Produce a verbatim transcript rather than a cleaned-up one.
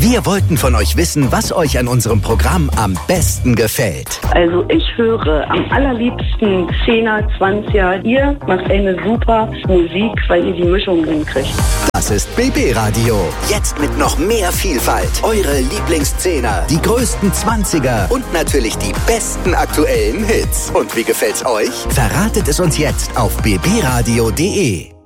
Wir wollten von euch wissen, was euch an unserem Programm am besten gefällt. Also ich höre am allerliebsten zehner, zwanziger. Ihr macht eine super Musik, weil ihr die Mischung hinkriegt. Das ist B B Radio. Jetzt mit noch mehr Vielfalt. Eure Lieblingszehner, die größten Zwanziger und natürlich die besten aktuellen Hits. Und wie gefällt's euch? Verratet es uns jetzt auf b b radio punkt d e.